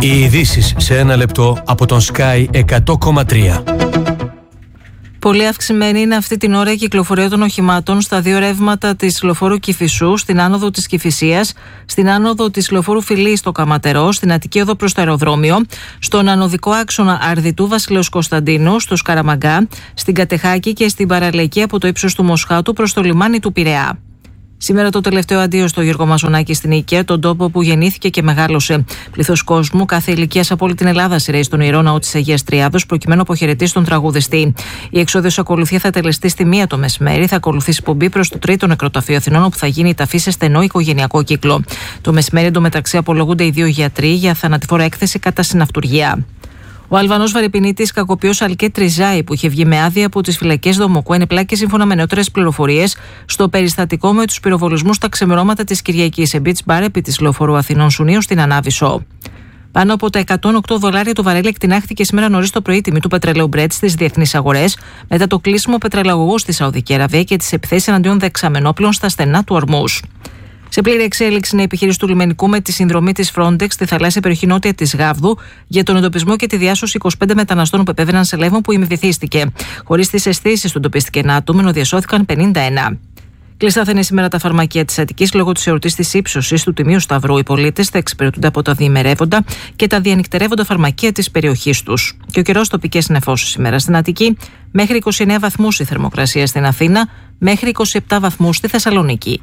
Οι ειδήσεις σε ένα λεπτό από τον Sky 100,3. Πολύ αυξημένη είναι αυτή την ώρα η κυκλοφορία των οχημάτων στα δύο ρεύματα της λεωφόρου Κηφισού, στην άνοδο της Κηφισίας, στην άνοδο της λεωφόρου Φιλή στο Καματερό, στην Αττική οδό προς το αεροδρόμιο, στον ανωδικό άξονα Αρδιτού Βασιλέως Κωνσταντίνου, στο Σκαραμαγκά, στην Κατεχάκη και στην παραλιακή από το ύψος του Μοσχάτου προς το λιμάνι του Πειραιά. Σήμερα το τελευταίο αντίο στο Γιώργο Μαζονάκη στην Οίκαια, τον τόπο που γεννήθηκε και μεγάλωσε. Πληθός κόσμου κάθε ηλικίας από όλη την Ελλάδα σειραίει στον Ιερό Ναό της Αγίας Τριάδος προκειμένου να αποχαιρετήσει τον τραγουδιστή. Η εξόδιος ακολουθία θα τελεστεί στη 1 το μεσημέρι, θα ακολουθήσει πομπή προς το 3ο νεκροταφείο Αθηνών, όπου θα γίνει η ταφή σε στενό οικογενειακό κύκλο. Το μεσημέρι εντωμεταξύ απολογούνται οι δύο γιατροί για θανατηφόρα έκθεση κατά συναυτουργία. Ο Αλβανός βαρυπινίτης κακοποιός Αλκέτ Τριζάη, που είχε βγει με άδεια από τις φυλακές Δομοκού, ενεπλάκη σύμφωνα με νεότερες πληροφορίες στο περιστατικό με τους πυροβολισμούς στα ξημερώματα της Κυριακής σε beach bar επί της λεωφορού Αθηνών Σουνίου στην Ανάβησο. Πάνω από τα $108 το βαρέλι εκτινάχθηκε σήμερα νωρίς το πρωί τιμή του πετρελαίου Brent στις διεθνείς αγορές, μετά το κλείσιμο πετρελαγωγού στη Σαουδική Αραβία και τις επιθέσεις εναντίον δεξαμενόπλων στα στενά του Ορμούς. Σε πλήρη εξέλιξη είναι η επιχείρηση του λιμενικού με τη συνδρομή της Frontex στη θαλάσσια περιοχή νότια της Γάβδου για τον εντοπισμό και τη διάσωση 25 μεταναστών που επέβαιναν σε Λέβον που ημιβυθίστηκε. Χωρίς τις αισθήσεις του εντοπίστηκε ένα άτομο, ενώ διασώθηκαν 51. Κλειστά θα είναι σήμερα τα φαρμακεία της Αττικής λόγω της εορτής της ύψωσης του Τιμίου Σταυρού. Οι πολίτες θα εξυπηρετούνται από τα διημερεύοντα και τα διανυκτερεύοντα φαρμακεία της περιοχής τους. Και ο καιρός, τοπικές νεφώσεις σήμερα στην Αττική, μέχρι 29 βαθμούς η θερμοκρασία στην Αθήνα, μέχρι 27 βαθμούς στη Θεσσαλονίκη.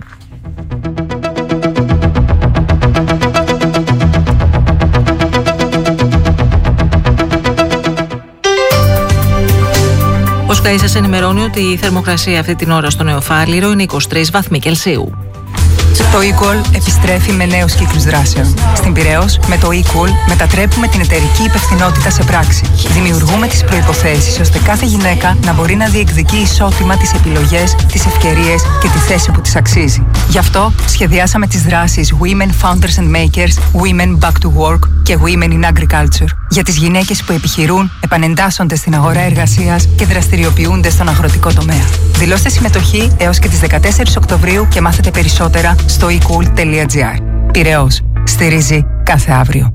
Ο Sky σας ενημερώνει ότι η θερμοκρασία αυτή την ώρα στο Νεοφάλιρο είναι 23 βαθμοί Κελσίου. Το eCall επιστρέφει με νέους κύκλους δράσεων. Στην Πειραιώς, με το eCall μετατρέπουμε την εταιρική υπευθυνότητα σε πράξη. Δημιουργούμε τις προϋποθέσεις ώστε κάθε γυναίκα να μπορεί να διεκδικεί ισότιμα τις επιλογές, τις ευκαιρίες και τη θέση που της αξίζει. Γι' αυτό σχεδιάσαμε τις δράσεις Women Founders and Makers, Women Back to Work και Women in Agriculture. Για τις gυναίκες που επιχειρούν, επανεντάσσονται στην αγορά εργασίας και δραστηριοποιούνται στον αγροτικό τομέα. Δηλώστε συμμετοχή έως και τις 14 Οκτωβρίου και μάθετε περισσότερα στο ecool.gr. Πειραιώς. Στηρίζει κάθε αύριο.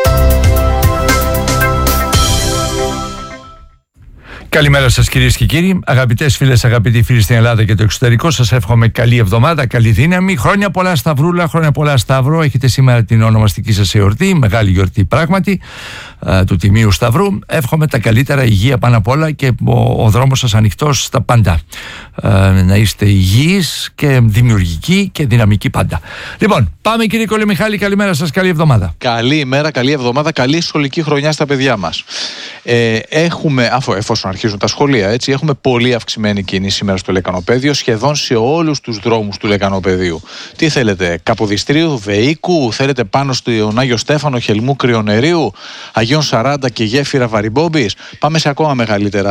Καλημέρα σας κυρίες και κύριοι, αγαπητές φίλες, αγαπητοί φίλοι στην Ελλάδα και το εξωτερικό. Σας εύχομαι καλή εβδομάδα, καλή δύναμη. Χρόνια πολλά Σταυρούλα, χρόνια πολλά Σταύρο. Έχετε σήμερα την ονομαστική σας εορτή, μεγάλη γιορτή πράγματι, του Τιμίου Σταυρού. Εύχομαι τα καλύτερα, υγεία πάνω απ' όλα και ο δρόμος σας ανοιχτός στα πάντα. Να είστε υγιείς και δημιουργικοί και δυναμικοί πάντα. Λοιπόν, πάμε κύριε Κολεμιχάλη, καλημέρα σας, καλή εβδομάδα. Καλή ημέρα, καλή εβδομάδα, καλή σχολική χρονιά στα παιδιά μας. Έχουμε, εφόσον αρχίζουν τα σχολεία, έτσι, έχουμε πολύ αυξημένη κίνηση σήμερα στο Λεκανοπέδιο, σχεδόν σε όλους τους δρόμους του Λεκανοπεδίου. Τι θέλετε, Καποδιστρίου, Βεϊκού, θέλετε πάνω στον Άγιο Στέφανο, Χελμού, Κρυονερίου, Αγίων Σαράντα και Γέφυρα Βαριμπόμπης. Πάμε σε ακόμα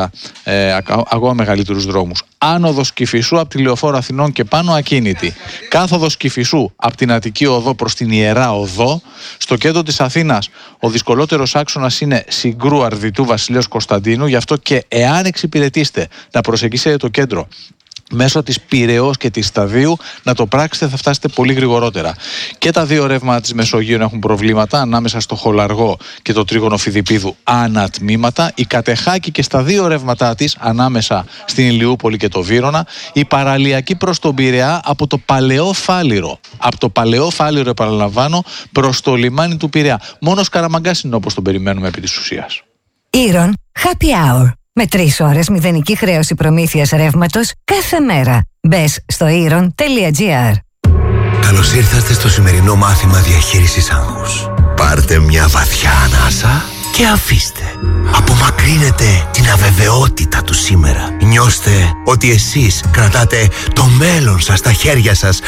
μεγαλύτερους δρόμους. Άνοδος Κηφισού από τη Λεωφόρο Αθηνών και πάνω ακίνητη. Κάθοδος Κηφισού από την Αττική Οδό προς την Ιερά Οδό. Στο κέντρο της Αθήνας ο δυσκολότερος άξονας είναι Συγκρού Αρδιτού Βασιλέως Κωνσταντίνου. Γι' αυτό και εάν εξυπηρετήσετε να προσεγγίσετε το κέντρο μέσω της Πειραιώς και της Σταδίου, να το πράξετε, θα φτάσετε πολύ γρηγορότερα. Και τα δύο ρεύματα της Μεσογείου έχουν προβλήματα ανάμεσα στο Χολαργό και το τρίγωνο Φιδιππίδου ανατμήματα. Η Κατεχάκη και στα δύο ρεύματά της ανάμεσα στην Ηλιούπολη και το Βύρωνα. Η παραλιακή προς τον Πειραιά από το Παλαιό Φάληρο. Από το Παλαιό Φάληρο, επαναλαμβάνω, προς το λιμάνι του Πειραιά. Μόνο Σκαραμαγκάς είναι όπως τον περιμένουμε επί της ουσίας. Ήρων Happy Hour. Με 3 ώρες μηδενική χρέωση προμήθειας ρεύματος κάθε μέρα. Μπες στο iron.gr. Καλώς ήρθατε στο σημερινό μάθημα διαχείρισης άγχους. Πάρτε μια βαθιά ανάσα και αφήστε. Απομακρύνετε την αβεβαιότητα του σήμερα. Νιώστε ότι εσείς κρατάτε το μέλλον σας στα χέρια σας.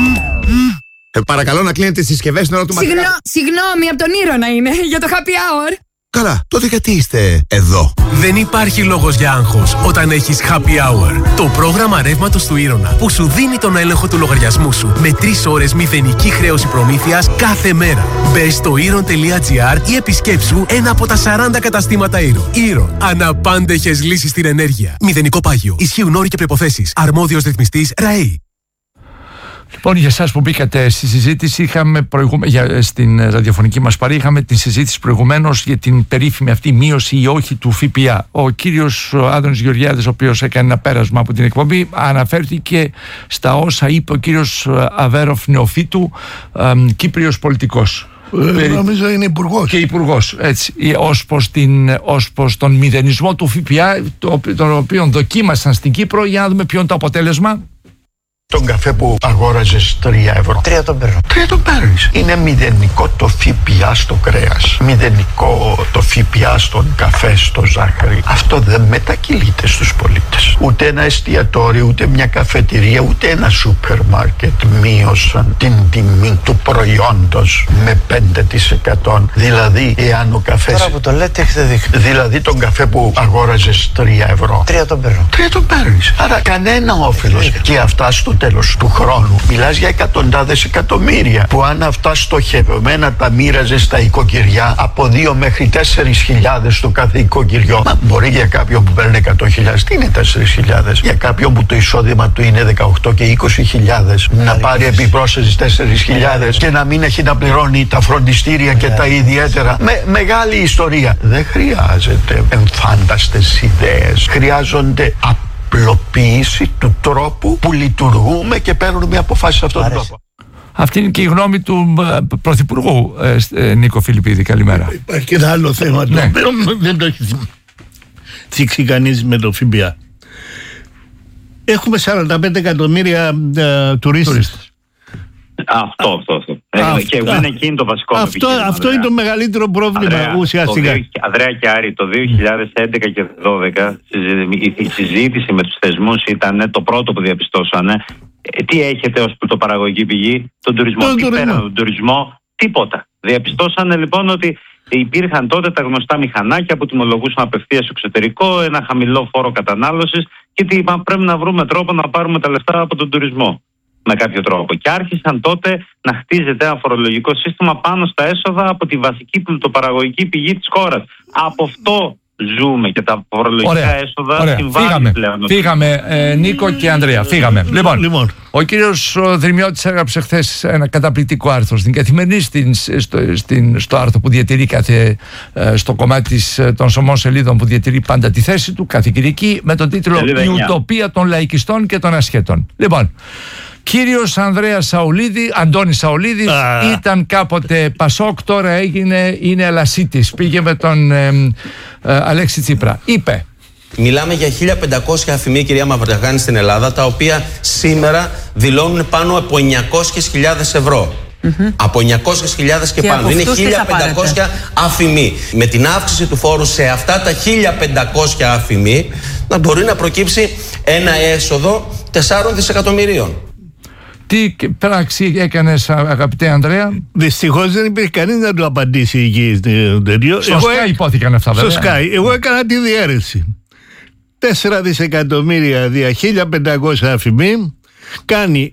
Παρακαλώ να κλείνετε τις συσκευές στην ώρα του μαθήματος. Συγγνώμη, από τον Ήρωνα είναι, για το happy hour. Καλά, τότε γιατί είστε εδώ? Δεν υπάρχει λόγος για άγχος όταν έχεις Happy Hour. Το πρόγραμμα ρεύματος του Ήρωνα που σου δίνει τον έλεγχο του λογαριασμού σου με 3 ώρες μηδενική χρέωση προμήθειας κάθε μέρα. Μπες στο iron.gr ή επισκέψου ένα από τα 40 καταστήματα Ήρωνα. Ήρωνα. Αναπάντεχες λύσεις στην ενέργεια. Μηδενικό πάγιο. Ισχύουν όροι και προϋποθέσεις. Αρμόδιος ρυθμιστής ΡΑΕΗ. Λοιπόν, για εσάς που μπήκατε στη συζήτηση, στην ραδιοφωνική μας παρή, είχαμε τη συζήτηση προηγουμένως για την περίφημη αυτή μείωση ή όχι του ΦΠΑ. Ο κύριος Άδωνης Γεωργιάδης, ο οποίος έκανε ένα πέρασμα από την εκπομπή, αναφέρθηκε στα όσα είπε ο κύριος Αβέροφ Νεοφύτου, Κύπριος πολιτικός. Νομίζω είναι υπουργός. Και υπουργός, έτσι, ως προς τον μηδενισμό του ΦΠΑ, τον οποίο δοκίμασαν στην Κύπρο, για να δούμε ποιο είναι το αποτέλεσμα. Τον καφέ που αγόραζες 3 ευρώ. 3 τον παίρνω. 3 τον παίρνεις. Είναι μηδενικό το ΦΠΑ στο κρέας. Μηδενικό το ΦΠΑ στον καφέ, στο ζάχαρη. Αυτό δεν μετακυλείται στους πολίτες. Ούτε ένα εστιατόριο, ούτε μια καφετηρία, ούτε ένα σούπερ μάρκετ μείωσαν την τιμή του προϊόντος με 5%. Δηλαδή, εάν ο καφές. Τώρα που το λέτε, έχετε δίκιο. Δηλαδή, τον καφέ που αγόραζες 3 ευρώ. 3 τον παίρνω. 3 τον παίρνεις. Άρα, κανένα όφελος. Και αυτά στο τέλος του χρόνου. Μιλάς για εκατοντάδες εκατομμύρια που αν αυτά στοχευμένα τα μοίραζε στα οικοκυριά από 2 μέχρι 4.000 το κάθε οικοκυριό. Μα μπορεί για κάποιον που παίρνει 100.000, τι είναι 4.000? Για κάποιον που το εισόδημα του είναι 18 και 20.000 να πάρει επιπρόσθετες 4.000 και να μην έχει να πληρώνει τα φροντιστήρια και τα ιδιαίτερα. Μεγάλη ιστορία. Δεν χρειάζεται εμφάνταστες ιδέες. Χρειάζονται απλοποίηση του τρόπου που λειτουργούμε και παίρνουμε αποφάσεις σε αυτόν τον τρόπο. Αυτή είναι και η γνώμη του Πρωθυπουργού, Νίκο Φιλιππίδη. Καλημέρα. Υπάρχει και ένα άλλο θέμα, το οποίο δεν το έχει θίξει κανείς με το ΦΠΑ. Έχουμε 45 εκατομμύρια τουρίστες. Αυτό. Και είναι εκείνη το βασικό επιχείρημα. Αυτό είναι το μεγαλύτερο πρόβλημα ουσιαστικά. Ανδρέα και Άρη, το 2011 και 2012 η συζήτηση με τους θεσμούς ήταν το πρώτο που διαπιστώσανε. Τι έχετε ως πρωτοπαραγωγική πηγή? Τον τουρισμό. Τι πέραν τον τουρισμό? Τίποτα. Διαπιστώσανε λοιπόν ότι υπήρχαν τότε τα γνωστά μηχανάκια που τιμολογούσαν απευθείας στο εξωτερικό, ένα χαμηλό φόρο κατανάλωσης και ότι είπαν πρέπει να βρούμε τρόπο να πάρουμε τα λεφτά από τον τουρισμό. Με κάποιο τρόπο. Και άρχισαν τότε να χτίζεται ένα φορολογικό σύστημα πάνω στα έσοδα από τη βασική πλουτοπαραγωγική πηγή της χώρας. Από αυτό ζούμε και τα φορολογικά έσοδα συμβάλλουν πλέον. Φύγαμε, Νίκο και Ανδρέα. Φύγαμε. Λοιπόν, ο κύριος Δρυμιώτης έγραψε χθες ένα καταπληκτικό άρθρο στην Καθημερινή, στο άρθρο που διατηρεί στο κομμάτι των σωμών σελίδων που διατηρεί πάντα τη θέση του κάθε Κυριακή, με τον τίτλο «Η ουτοπία των λαϊκιστών και των ασχέτων». Λοιπόν, κύριος Ανδρέας Σαουλίδη, Αντώνης Σαουλίδης, ήταν κάποτε Πασόκ, τώρα είναι Ελασίτης. Πήγε με τον Αλέξη Τσίπρα. Είπε: μιλάμε για 1.500 αφημί, κυρία Μαυρογιάννη, στην Ελλάδα, τα οποία σήμερα δηλώνουν πάνω από 900.000 ευρώ. Από 900.000 και πάνω. Είναι 1.500 αφημί. Με την αύξηση του φόρου σε αυτά τα 1.500 αφημί, να μπορεί να προκύψει ένα έσοδο 4 δισεκατομμυρίων. Τι πράξη έκανες, αγαπητέ Ανδρέα? Δυστυχώς δεν υπήρχε κανείς να του απαντήσει εκεί. Στο Sky υπόθηκαν αυτά, βέβαια. Στο Sky. Εγώ έκανα τη διαίρεση. 4 δισεκατομμύρια δια 1.500 αφημί κάνει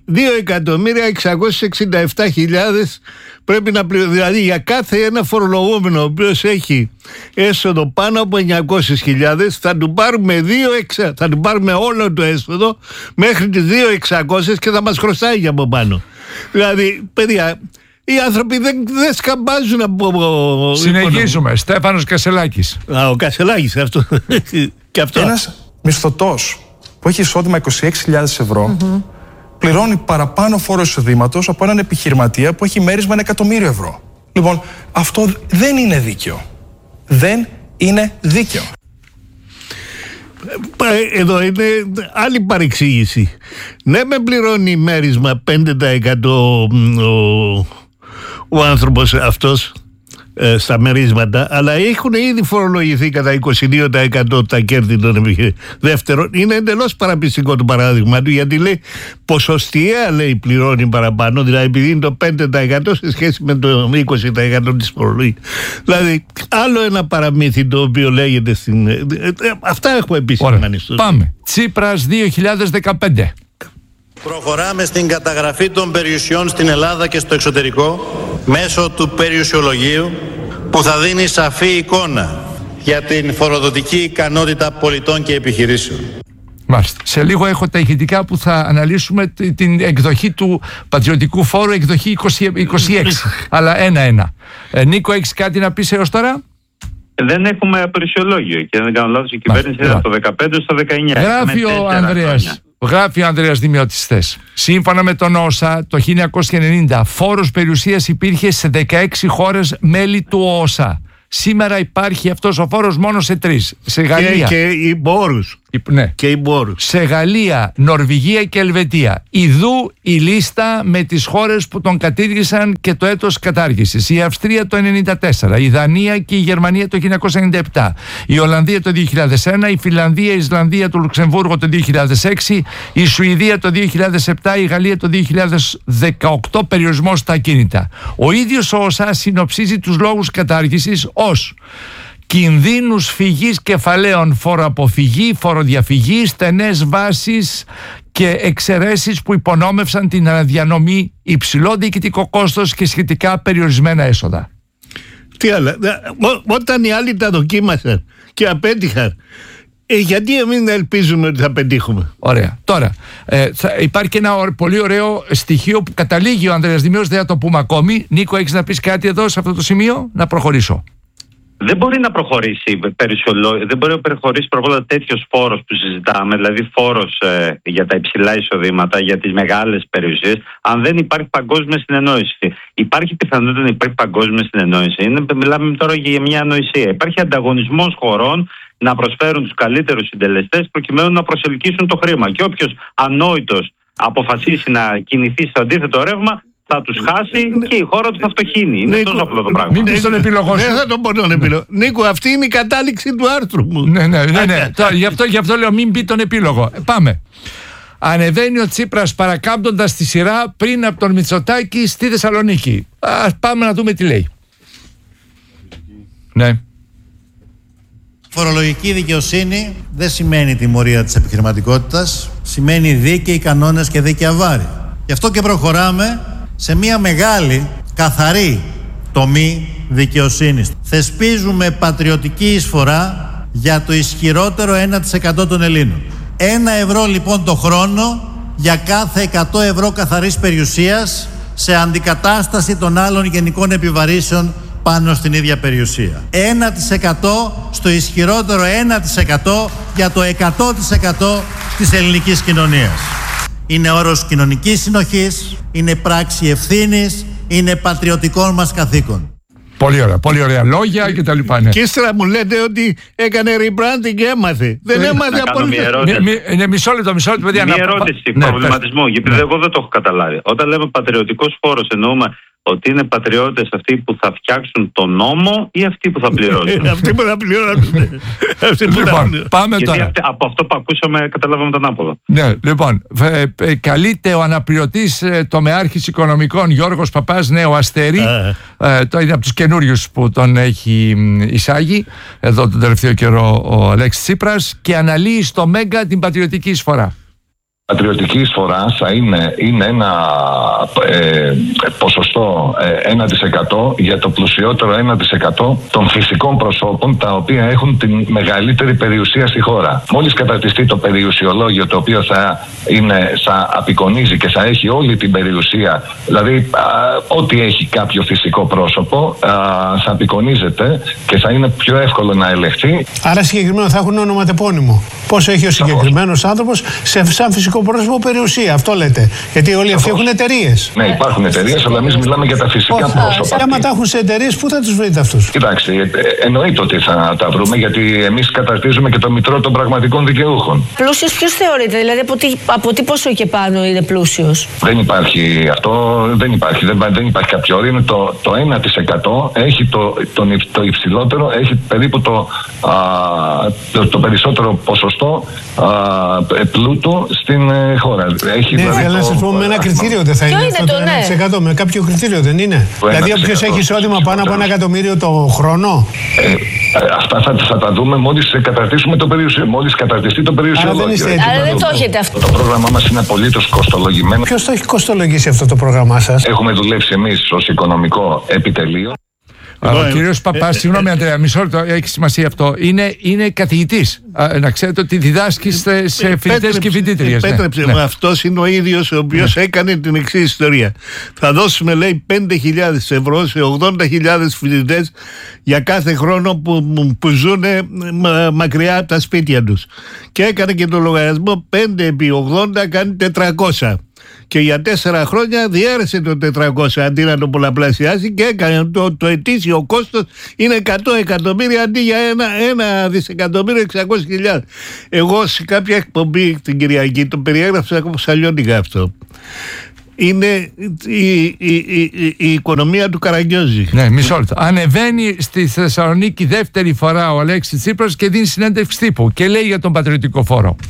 2.667.000 πρέπει να πληρώνει. Δηλαδή για κάθε ένα φορολογούμενο ο οποίος έχει έσοδο πάνω από 900.000 θα του πάρουμε όλο το έσοδο μέχρι τις 2.600 και θα μας χρωστάει για από πάνω. Δηλαδή, παιδιά, οι άνθρωποι δεν σκαμπάζουν από... Συνεχίζουμε. Στέφανος Κασελάκης. Ο Κασελάκης, αυτό. Και αυτό. Ένας μισθωτός που έχει εισόδημα 26.000 ευρώ πληρώνει παραπάνω φόρο εισοδήματος από έναν επιχειρηματία που έχει μέρισμα 1.000.000 ευρώ. Λοιπόν, αυτό δεν είναι δίκαιο. Δεν είναι δίκαιο. Εδώ είναι άλλη παρεξήγηση. Ναι, με πληρώνει μέρισμα 5% ο άνθρωπος αυτός στα μερίσματα, αλλά έχουν ήδη φορολογηθεί κατά 22% τα κέρδη των επιχειρήσεων. Δεύτερον, είναι εντελώς παραπιστικό το παράδειγμα του, γιατί λέει ποσοστιαία, λέει, πληρώνει παραπάνω, δηλαδή επειδή είναι το 5% σε σχέση με το 20% της φορολογίας. Δηλαδή, άλλο ένα παραμύθι το οποίο λέγεται στην... Αυτά έχουμε επισημάνει. Πάμε. Τσίπρας 2015. Προχωράμε στην καταγραφή των περιουσιών στην Ελλάδα και στο εξωτερικό μέσω του περιουσιολογίου που θα δίνει σαφή εικόνα για την φοροδοτική ικανότητα πολιτών και επιχειρήσεων. Μάλιστα. Σε λίγο έχω τα ηχητικά που θα αναλύσουμε την εκδοχή του πατριωτικού φόρου, εκδοχή 26. Αλλά ένα-ένα. Νίκο, έχεις κάτι να πεις έως τώρα? Δεν έχουμε απερισιολόγιο και δεν κάνω λάθος, η κυβέρνηση είναι από το 15 στο 19. Γράφει ο Ανδρέας Δημιώτης χθες. Σύμφωνα με τον ΩΣΑ, το 1990 φόρος περιουσίας υπήρχε σε 16 χώρες μέλη του ΩΣΑ. Σήμερα υπάρχει αυτός ο φόρος μόνο σε 3. Σε Γαλλία. Και οι μπόρους. Ναι. Και οι μπόρους. Σε Γαλλία, Νορβηγία και Ελβετία. Ιδού η λίστα με τις χώρες που τον κατήργησαν και το έτος κατάργησης. Η Αυστρία το 1994, η Δανία και η Γερμανία το 1997, η Ολλανδία το 2001, η Φινλανδία, η Ισλανδία, το Λουξεμβούργο το 2006, η Σουηδία το 2007, η Γαλλία το 2018, περιορισμός στα ακίνητα. Ο ίδιος ο ΩΣΑ συνοψίζει τους λόγους κατάργησης ως κινδύνους φυγής κεφαλαίων, φοροαποφυγή, φοροδιαφυγή, στενές βάσεις και εξαιρέσεις που υπονόμευσαν την αναδιανομή, υψηλό διοικητικό κόστος και σχετικά περιορισμένα έσοδα. Τι άλλα, όταν οι άλλοι τα δοκίμασαν και απέτυχαν, γιατί εμείς να ελπίζουμε ότι θα πετύχουμε? Ωραία. Τώρα, υπάρχει και ένα πολύ ωραίο στοιχείο που καταλήγει ο Ανδρέας Δημιώτης, δεν θα το πούμε ακόμη. Νίκο, έχεις να πεις κάτι εδώ σε αυτό το σημείο? Να προχωρήσω. Δεν μπορεί να προχωρήσει δεν μπορεί να προχωρήσει προβόλα τέτοιος φόρος που συζητάμε, δηλαδή φόρος για τα υψηλά εισοδήματα, για τις μεγάλες περιουσίες, αν δεν υπάρχει παγκόσμια συνεννόηση. Υπάρχει πιθανότητα να υπάρχει παγκόσμια συνεννόηση. Μιλάμε τώρα για μια ανοησία. Υπάρχει ανταγωνισμός χωρών να προσφέρουν τους καλύτερους συντελεστές προκειμένου να προσελκύσουν το χρήμα. Και όποιος ανόητος αποφασίσει να κινηθεί στο αντίθετο ρεύμα, θα τους χάσει και η χώρα του θα φτωχύνει. Είναι τόσο απλό το πράγμα. Μην πεις τον επίλογο σου. Δεν θα τον πω τον επίλογο. Νίκο, αυτή είναι η κατάληξη του άρθρου μου. Ναι. Γι' αυτό λέω μην πει τον επίλογο. Πάμε. Ανεβαίνει ο Τσίπρας παρακάμπτοντας τη σειρά πριν από τον Μητσοτάκη στη Θεσσαλονίκη. Πάμε να δούμε τι λέει. Ναι. Φορολογική δικαιοσύνη δεν σημαίνει τιμωρία της επιχειρηματικότητας. Σημαίνει δίκαιοι κανόνες και δίκαια βάρη. Γι' αυτό και προχωράμε σε μια μεγάλη, καθαρή τομή δικαιοσύνης. Θεσπίζουμε πατριωτική εισφορά για το ισχυρότερο 1% των Ελλήνων. 1 ευρώ λοιπόν το χρόνο για κάθε 100 ευρώ καθαρής περιουσίας σε αντικατάσταση των άλλων γενικών επιβαρύσεων πάνω στην ίδια περιουσία. 1% στο ισχυρότερο 1% για το 100% της ελληνικής κοινωνίας. Είναι όρος κοινωνικής συνοχής, είναι πράξη ευθύνης, είναι πατριωτικό μας καθήκον. Πολύ ωραία λόγια και τα λοιπά. Ναι. Και ύστερα μου λέτε ότι έκανε rebranding και έμαθε. Δεν έμαθε απολύτως. Μισό λεπτό, παιδιά. Μια ερώτηση προβληματισμό, γιατί εγώ δεν το έχω καταλάβει. Όταν λέμε πατριωτικός φόρος, εννοούμε ότι είναι πατριώτες αυτοί που θα φτιάξουν τον νόμο ή αυτοί που θα πληρώσουν? Αυτοί που θα πληρώσουν. Λοιπόν, πάμε γιατί τώρα. Από αυτό που ακούσαμε καταλάβαμε τον άποδο. Ναι, λοιπόν, καλείται ο αναπληρωτής τομεάρχης οικονομικών Γιώργος Παπάς, νέο Αστέρι. Το είναι από τους καινούριους που τον έχει εισάγει εδώ τον τελευταίο καιρό ο Αλέξης Τσίπρας και αναλύει στο Μέγκα την πατριωτική εισφορά. Πατριωτική εισφορά θα είναι ένα ποσοστό 1% για το πλουσιότερο 1% των φυσικών προσώπων, τα οποία έχουν την μεγαλύτερη περιουσία στη χώρα. Μόλις καταρτιστεί το περιουσιολόγιο, το οποίο θα απεικονίζει και θα έχει όλη την περιουσία, δηλαδή ό,τι έχει κάποιο φυσικό πρόσωπο θα απεικονίζεται και θα είναι πιο εύκολο να ελεγχθεί. Άρα συγκεκριμένα θα έχουν ονοματεπώνυμο. Πόσο έχει ο συγκεκριμένος άνθρωπος σαν φυσικό πρόσωπο περιουσία, αυτό λέτε? Γιατί όλοι αυτοί έχουν εταιρείες. Ναι, υπάρχουν εταιρείες, αλλά εμείς μιλάμε για τα φυσικά πρόσωπα. Άμα τα έχουν σε εταιρείες, πού θα τους βρείτε αυτούς? Κοιτάξτε, εννοείται ότι θα τα βρούμε, γιατί εμείς καταρτίζουμε και το μητρό των πραγματικών δικαιούχων. Πλούσιος ποιος θεωρείται, δηλαδή από τι ποσό και πάνω είναι πλούσιος? Δεν υπάρχει αυτό, δεν υπάρχει κάποιο όριο. Είναι το 1% έχει το υψηλότερο, έχει περίπου το περισσότερο ποσοστό πλούτου στην χώρα. Έχει ναι, αλλά να σας πω με ένα κριτήριο δεν θα είναι αυτό το 1%, με κάποιο κριτήριο δεν είναι? Δηλαδή όποιος έχει εισόδημα πάνω από 1 εκατομμύριο το χρόνο. Αυτά θα τα δούμε μόλις καταρτήσουμε μόλις καταρτιστεί το περιουσιολόγιο. Άρα δεν το έχετε αυτό. Το πρόγραμμά μας είναι απολύτως κοστολογημένο. Ποιος το έχει κοστολογήσει αυτό το πρόγραμμά σας? Έχουμε δουλέψει εμείς ως οικονομικό επιτελείο. Ο κύριος Παπάς, συγγνώμη Αντρέα, μισό λεπτό, έχει σημασία αυτό. Είναι καθηγητής. Να ξέρετε ότι διδάσκει σε φοιτητές και φοιτήτριες. Επέτρεψε, αυτός είναι ο ίδιος ο οποίος έκανε την εξής ιστορία. Θα δώσουμε, λέει, 5.000 ευρώ σε 80.000 φοιτητές για κάθε χρόνο που ζουν μακριά από τα σπίτια τους. Και έκανε και το λογαριασμό 5 επί 80 κάνει 400. Και για 4 χρόνια διέρεσε το 400 αντί να το πολλαπλασιάσει και έκανε το ετήσιο κόστος είναι 100 εκατομμύρια αντί για 1.600.000. Εγώ σε κάποια εκπομπή την Κυριακή το περιέγραψα όπως αλλιώτικα αυτό. Είναι η οικονομία του Καραγκιόζη. Ναι, μισό λεπτό. Ανεβαίνει στη Θεσσαλονίκη δεύτερη φορά ο Αλέξης Τσίπρας και δίνει συνέντευξη τύπου και λέει για τον πατριωτικό φόρο.